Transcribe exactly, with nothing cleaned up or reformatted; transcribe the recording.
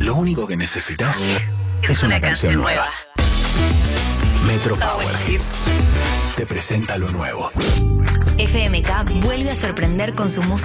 lo único que necesitas es una canción nueva. Metro Power Hits te presenta lo nuevo. F M K vuelve a sorprender con su música